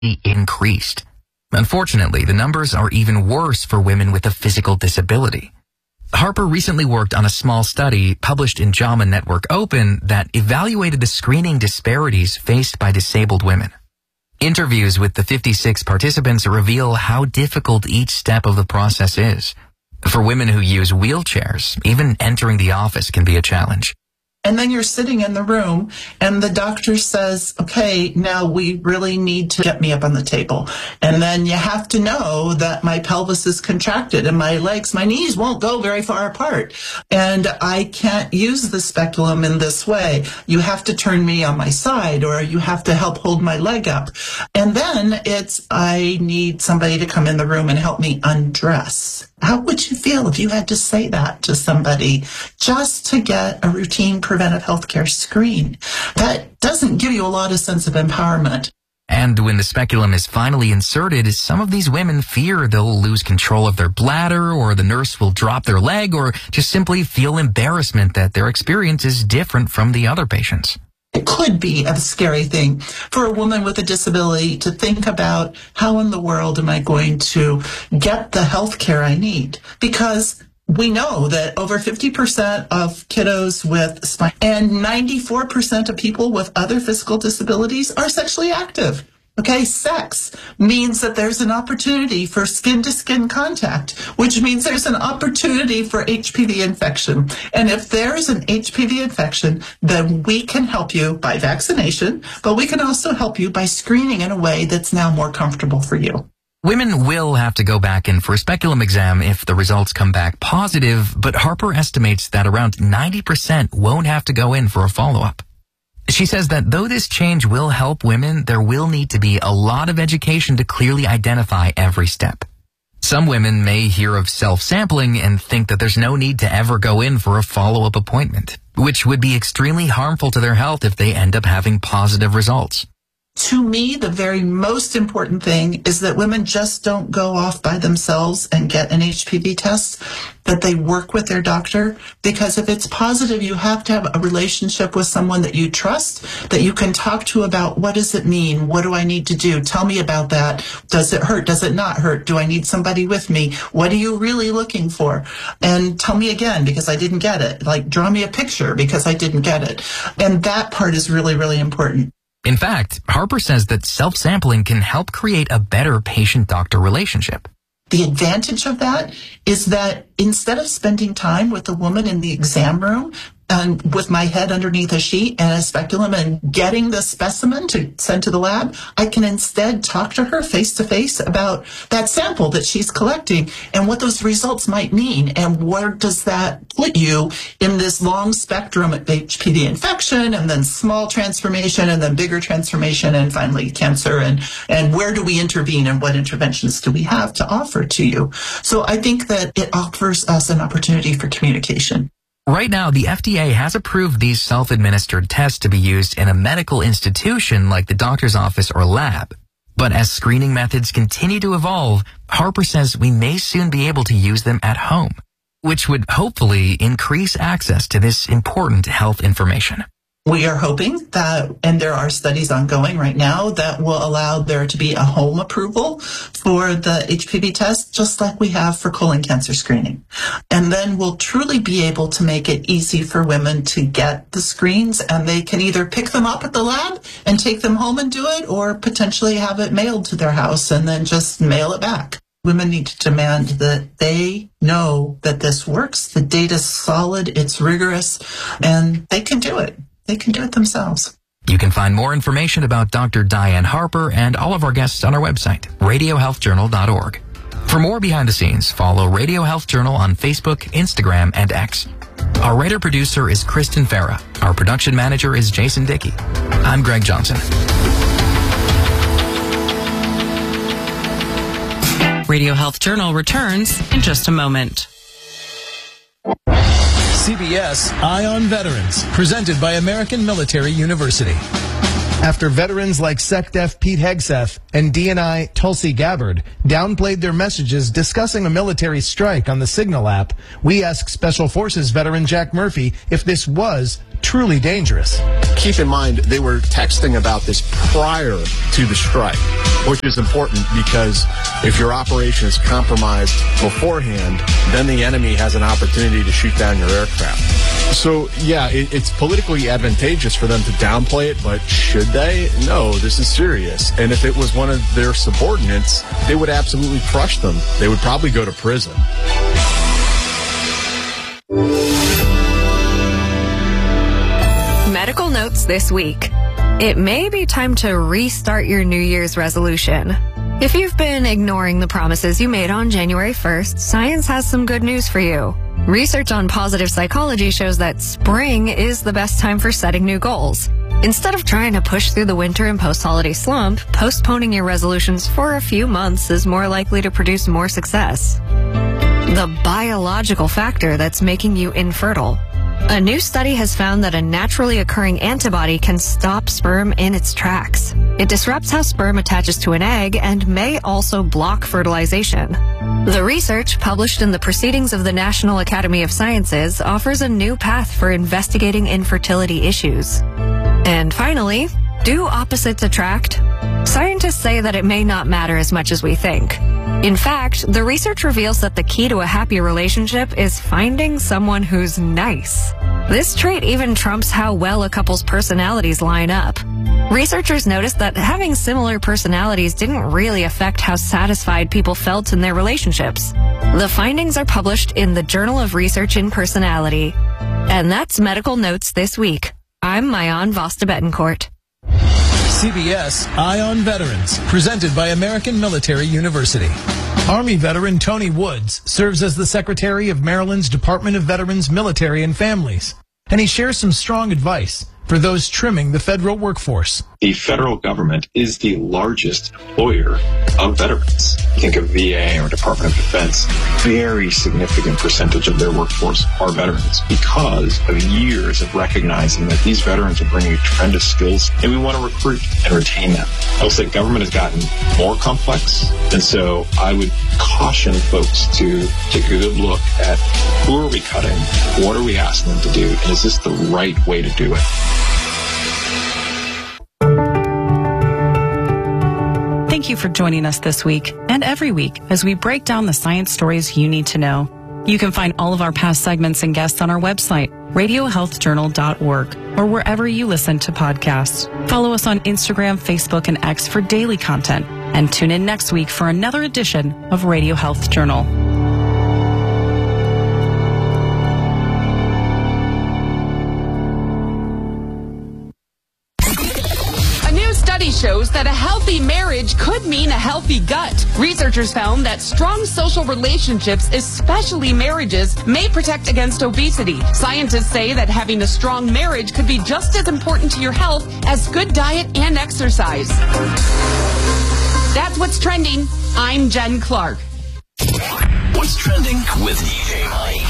increased. Unfortunately, the numbers are even worse for women with a physical disability. Harper recently worked on a small study published in JAMA Network Open that evaluated the screening disparities faced by disabled women. Interviews with the 56 participants reveal how difficult each step of the process is. For women who use wheelchairs, even entering the office can be a challenge. And then you're sitting in the room and the doctor says, okay, now we really need to get me up on the table. And then you have to know that my pelvis is contracted and my legs, my knees won't go very far apart. And I can't use the speculum in this way. You have to turn me on my side, or you have to help hold my leg up. And then I need somebody to come in the room and help me undress. How would you feel if you had to say that to somebody just to get a routine preventive healthcare screen? That doesn't give you a lot of sense of empowerment. And when the speculum is finally inserted, some of these women fear they'll lose control of their bladder, or the nurse will drop their leg, or just simply feel embarrassment that their experience is different from the other patients. It could be a scary thing for a woman with a disability to think about, how in the world am I going to get the health care I need? Because we know that over 50% of kiddos with spine and 94% of people with other physical disabilities are sexually active. Okay, sex means that there's an opportunity for skin-to-skin contact, which means there's an opportunity for HPV infection. And if there is an HPV infection, then we can help you by vaccination, but we can also help you by screening in a way that's now more comfortable for you. Women will have to go back in for a speculum exam if the results come back positive, but Harper estimates that around 90% won't have to go in for a follow-up. She says that though this change will help women, there will need to be a lot of education to clearly identify every step. Some women may hear of self-sampling and think that there's no need to ever go in for a follow-up appointment, which would be extremely harmful to their health if they end up having positive results. To me, the very most important thing is that women just don't go off by themselves and get an HPV test, that they work with their doctor, because if it's positive, you have to have a relationship with someone that you trust, that you can talk to about, what does it mean? What do I need to do? Tell me about that. Does it hurt? Does it not hurt? Do I need somebody with me? What are you really looking for? And tell me again, because I didn't get it. Like, draw me a picture because I didn't get it. And that part is really, really important. In fact, Harper says that self-sampling can help create a better patient-doctor relationship. The advantage of that is that instead of spending time with the woman in the exam room and with my head underneath a sheet and a speculum and getting the specimen to send to the lab, I can instead talk to her face to face about that sample that she's collecting and what those results might mean, and where does that put you in this long spectrum of HPV infection, and then small transformation, and then bigger transformation, and finally cancer, and where do we intervene, and what interventions do we have to offer to you? So I think that it offers us an opportunity for communication. Right now, the FDA has approved these self-administered tests to be used in a medical institution like the doctor's office or lab. But as screening methods continue to evolve, Harper says we may soon be able to use them at home, which would hopefully increase access to this important health information. We are hoping that, and there are studies ongoing right now, that will allow there to be a home approval for the HPV test, just like we have for colon cancer screening. And then we'll truly be able to make it easy for women to get the screens, and they can either pick them up at the lab and take them home and do it, or potentially have it mailed to their house and then just mail it back. Women need to demand that they know that this works, the data's solid, it's rigorous, and they can do it. They can do it themselves. You can find more information about Dr. Diane Harper and all of our guests on our website, radiohealthjournal.org. For more behind the scenes, follow Radio Health Journal on Facebook, Instagram, and X. Our writer-producer is Kristen Farah. Our production manager is Jason Dickey. I'm Greg Johnson. Radio Health Journal returns in just a moment. CBS Eye on Veterans, presented by American Military University. After veterans like SecDef Pete Hegseth and DNI Tulsi Gabbard downplayed their messages discussing a military strike on the Signal app, we asked Special Forces veteran Jack Murphy if this was truly dangerous. Keep in mind, they were texting about this prior to the strike, which is important because if your operation is compromised beforehand, then the enemy has an opportunity to shoot down your aircraft. So, yeah, it's politically advantageous for them to downplay it, but should they? No, this is serious. And if it was one of their subordinates, they would absolutely crush them. They would probably go to prison. Medical notes this week. It may be time to restart your New Year's resolution. If you've been ignoring the promises you made on January 1st, science has some good news for you. Research on positive psychology shows that spring is the best time for setting new goals. Instead of trying to push through the winter and post-holiday slump, postponing your resolutions for a few months is more likely to produce more success. The biological factor that's making you infertile. A new study has found that a naturally occurring antibody can stop sperm in its tracks. It disrupts how sperm attaches to an egg and may also block fertilization. The research, published in the Proceedings of the National Academy of Sciences, offers a new path for investigating infertility issues. And finally, do opposites attract? Scientists say that it may not matter as much as we think. In fact, the research reveals that the key to a happy relationship is finding someone who's nice. This trait even trumps how well a couple's personalities line up. Researchers noticed that having similar personalities didn't really affect how satisfied people felt in their relationships. The findings are published in the Journal of Research in Personality. And that's Medical Notes this week. I'm Mayan Vosta Betancourt. CBS Eye on Veterans, presented by American Military University. Army veteran Tony Woods serves as the Secretary of Maryland's Department of Veterans, Military, and Families, and he shares some strong advice for those trimming the federal workforce. The federal government is the largest employer of veterans. Think of VA or Department of Defense. Very significant percentage of their workforce are veterans because of years of recognizing that these veterans are bringing tremendous skills and we want to recruit and retain them. I will say government has gotten more complex, and so I would caution folks to take a good look at who are we cutting, what are we asking them to do, and is this the right way to do it? Thank you for joining us this week and every week as we break down the science stories you need to know. You can find all of our past segments and guests on our website, radiohealthjournal.org, or wherever you listen to podcasts. Follow us on Instagram, Facebook, and X for daily content, and tune in next week for another edition of Radio Health Journal. Shows that a healthy marriage could mean a healthy gut. Researchers found that strong social relationships, especially marriages, may protect against obesity. Scientists say that having a strong marriage could be just as important to your health as good diet and exercise. That's what's trending. I'm Jen Clark. What's trending with DJ Mike.